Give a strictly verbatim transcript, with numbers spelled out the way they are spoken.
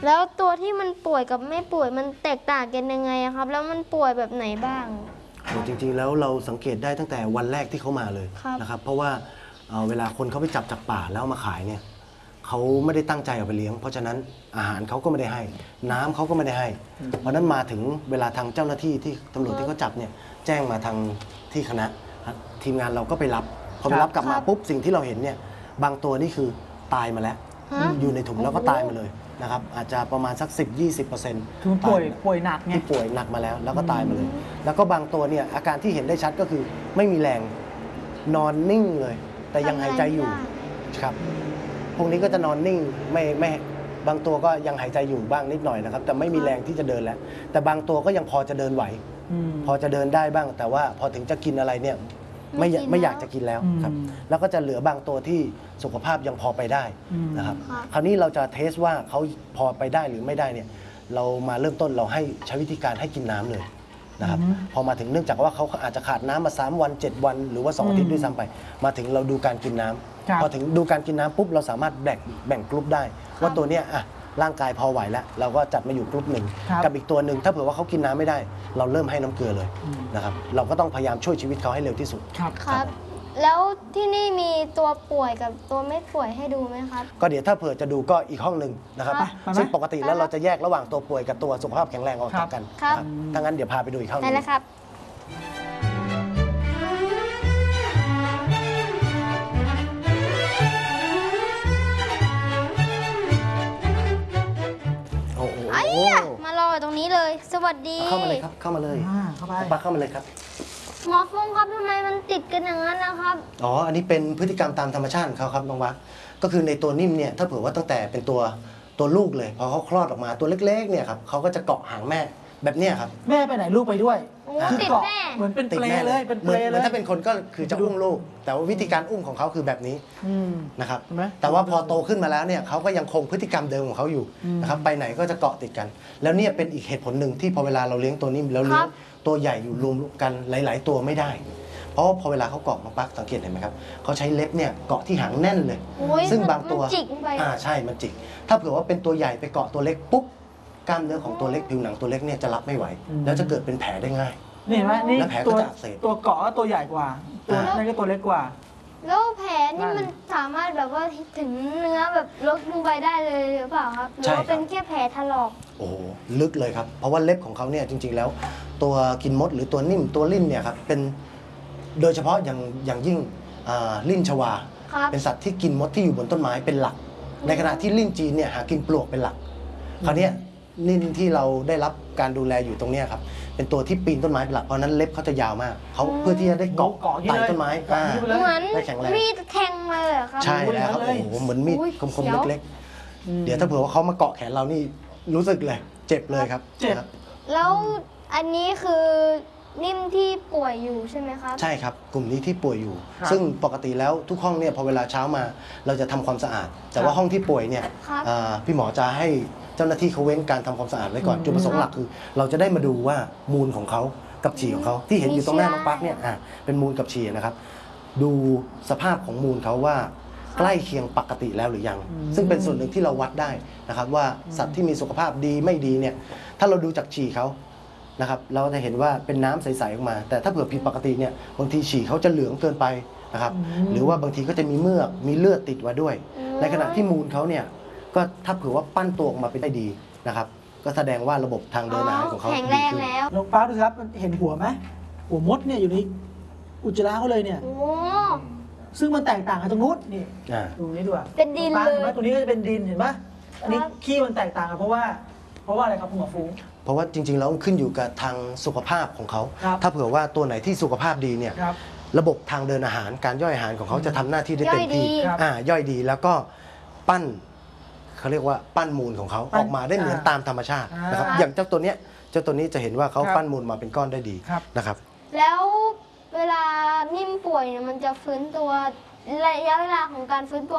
แล้วตัวที่มันป่วยกับไม่ป่วยมันแตกต่างกันยังไงครับแล้วมันป่วยแบบไหนบ้างจริงๆแล้วเราสังเกตได้ตั้งแต่วันแรกที่เขามาเลยนะครับเพราะว่าเวลาคนเขาไปจับจากป่าแล้วมาขายเนี่ยเขาไม่ได้ตั้งใจเอาไปเลี้ยงเพราะฉะนั้นอาหารเขาก็ไม่ได้ให้น้ำเขาก็ไม่ได้ให้เพราะนั้นมาถึงเวลาทางเจ้าหน้าที่ที่ตำรวจที่เขาจับเนี่ยแจ้งมาทางที่คณะทีมงานเราก็ไปรับพอไปรับกลับมาปุ๊บสิ่งที่เราเห็นเนี่ยบางตัวนี่คือตายมาแล้วอยู่ในถุงแล้วก็ตายมาเลยนะครับอาจจะประมาณสัก สิบถึงยี่สิบเปอร์เซ็นต์คือป่วยป่วยหนักไงที่ป่วยหนักมาแล้วแล้วก็ตายมาเลยแล้วก็บางตัวเนี่ยอาการที่เห็นได้ชัดก็คือไม่มีแรงนอนนิ่งเลยแต่ยังหายใจอยู่ครับพวกนี้ก็จะนอนนิ่งไม่ไม่บางตัวก็ยังหายใจอยู่บ้างนิดหน่อยนะครับแต่ไม่มีแรงที่จะเดินแล้วแต่บางตัวก็ยังพอจะเดินไหวพอจะเดินได้บ้างแต่ว่าพอถึงจะกินอะไรเนี่ยไม่ไม่อยากจะกินแล้วครับแล้วก็จะเหลือบางตัวที่สุขภาพยังพอไปได้นะครับคราวนี้เราจะเทสว่าเขาพอไปได้หรือไม่ได้เนี่ยเรามาเริ่มต้นเราให้ใช้วิธีการให้กินน้ำเลยนะครับพอมาถึงเนื่องจากว่าเขาอาจจะขาดน้ำมาสามวันเจ็ดวันหรือว่าสองอาทิตย์ด้วยซ้ำไปมาถึงเราดูการกินน้ำพอถึงดูการกินน้ำปุ๊บเราสามารถแบ่งแบ่งกลุ่มได้ว่าตัวเนี้ยอ่ะร่างกายพอไหวแล้วเราก็จัดมาอยู่กลุ่มหนึ่งกับอีกตัวหนึ่งถ้าเผื่อว่าเขากินน้ำไม่ได้เราเริ่มให้น้ำเกลือเลยนะครับเราก็ต้องพยายามช่วยชีวิตเขาให้เร็วที่สุดครับแล้วที่นี่มีตัวป่วยกับตัวไม่ป่วยให้ดูไหมครับก็เดี๋ยวถ้าเผื่อจะดูก็อีกห้องหนึ่งนะครับซึ่งปกติแล้วเราจะแยกระหว่างตัวป่วยกับตัวสุขภาพแข็งแรงออกจากกันครับถ้างั้นเดี๋ยวพาไปดูอีกห้องนึงได้แล้วครับมารอตรงนี้เลยสวัสดีเข้ามาเลยครับเข้ามาเลยเข้าไปปักเข้ามาเลยครับหมอฟงครับทำไมมันติดกันอย่างนั้นนะครับอ๋ออันนี้เป็นพฤติกรรมตามธรรมชาติของเขาครับน้องวัดก็คือในตัวนิ่มเนี่ยถ้าเผื่อว่าตั้งแต่เป็นตัวตัวลูกเลยพอเขาคลอดออกมาตัวเล็กๆเนี่ยครับเขาก็จะเกาะหางแม่แบบนี้ครับแม่ไปไหนลูกไปด้วยคือเกาะเหมือนเป็นเปลเลยเป็นเปลเลยถ้าเป็นคนก็คือจะอุ้มลูกแต่ว่าวิธีการอุ้มของเขาคือแบบนี้นะครับแต่ว่าพอโตขึ้นมาแล้วเนี่ยเขาก็ยังคงพฤติกรรมเดิมของเขาอยู่นะครับไปไหนก็จะเกาะติดกันแล้วเนี่ยเป็นอีกเหตุผลหนึ่งที่พอเวลาเราเลี้ยงตัวนิ่มแล้วเลี้ยงตัวใหญ่อยู่รวมกันหลายๆตัวไม่ได้เพราะพอเวลาเขาเกาะมาปักสังเกตเห็นไหมครับเขาใช้เล็บเนี่ยเกาะที่หางแน่นเลยซึ่งบางตัวอ่าใช่มันจิกถ้าเผื่อว่าเป็นตัวใหญ่ไปเกาะตัวเล็กปุ๊บกล้ามเนื้อของตัวเล็กผิวหนังตัวเล็กเนี่ยจะรับไม่ไหวแล้วจะเกิดเป็นแผลได้ง่ายนี่เห็นไหมนี่ตัวตัวเกาะตัวใหญ่กว่าตัวนั่นก็ตัวเล็กกว่าแล้วแผลนี่มันสามารถแบบว่าถึงเนื้อแบบลึกลงไปได้เลยหรือเปล่าครับหรือว่าเป็นแค่แผลถลอกโอ้ลึกเลยครับเพราะว่าเล็บของเขาเนี่ยจริงๆแล้วตัวกินมดหรือตัวนิ่มตัวลิ่นเนี่ยครับเป็นโดยเฉพาะอย่างอย่างยิ่งลิ่นชวาเป็นสัตว์ที่กินมดที่อยู่บนต้นไม้เป็นหลักในขณะที่ลิ่นจีนเนี่ยหากินปลวกเป็นหลักคราวนี้ลิ่นที่เราได้รับการดูแลอยู่ตรงนี้ครับเป็นตัวที่ปีนต้นไม้เป็นหลักเพราะนั้นเล็บเขาจะยาวมากเขาเพื่อที่จะได้เกาะไต่ต้นไม้ได้แข็งแรงมีดแทงมาเลยครับใช่แล้วครับโอ้โหเหมือนมีดคมๆเล็กๆเดี๋ยวถ้าเผื่อว่าเขามาเกาะแขนเรานี่รู้สึกเลยเจ็บเลยครับเจ็บแล้วอันนี้คือนิ่มที่ป่วยอยู่ใช่ไหมครับใช่ครับกลุ่มนี้ที่ป่วยอยู่ซึ่งปกติแล้วทุกห้องเนี่ยพอเวลาเช้ามาเราจะทำความสะอาดแต่ว่าห้องที่ป่วยเนี่ยพี่หมอจะให้เจ้าหน้าที่เขาเว้นการทำความสะอาดไว้ก่อนจุดประสงค์หลักคือเราจะได้มาดูว่ามูลของเขากับฉี่ของเขาที่เห็นอยู่ตรงหน้าน้องปั๊กเนี่ยเป็นมูลกับฉี่นะครับดูสภาพของมูลเขาว่าใกล้เคียงปกติแล้วหรือยังซึ่งเป็นส่วนหนึ่งที่เราวัดได้นะครับว่าสัตว์ที่มีสุขภาพดีไม่ดีเนี่ยถ้าเราดูจากฉี่เขานะครับเราจะเห็นว่าเป็นน้ำใสๆออกมาแต่ถ้าเผื่อผิดปกติเนี่ยบางทีฉี่เขาจะเหลืองเกินไปนะครับหรือว่าบางทีก็จะมีเมือกมีเลือดติดมาด้วยในขณะที่มูลเขาเนี่ยก็ถ้าเผื่อว่าปั้นตัวออกมาเป็นได้ดีนะครับก็แสดงว่าระบบทางเดินอาหารของเขาแข็งแรงแล้วน้องป้าดูครับเห็นหัวไหมหัวมดเนี่ยอยู่ในอุจจาระเขาเลยเนี่ยซึ่งมันแตกต่างกันตรงนู้นนี่ตรงนี้ด้วยเป็นดินเลยตรงนี้ก็จะเป็นดินเห็นไหมอันนี้ขี้มันแตกต่างกันเพราะว่าเพราะว่าอะไรครับคุณหมอฟูเพราะว่าจริงๆแล้วขึ้นอยู่กับทางสุขภาพของเขาถ้าเผื่อว่าตัวไหนที่สุขภาพดีเนี่ยระบบทางเดินอาหารการย่อยอาหารของเขาจะทำหน้าที่ได้เต็มที่ย่อยดีแล้วก็ปั้นเขาเรียกว่าปั้นมูลของเขาออกมาได้เหมือนตามธรรมชาตินะครับอย่างเจ้าตัวเนี้ยเจ้าตัวนี้จะเห็นว่าเขาปั้นมูลมาเป็นก้อนได้ดีนะครับแล้วเวลานิ่มป่วยเนี่ยมันจะฟื้นตัวระยะเวลาของการฟื้นตัว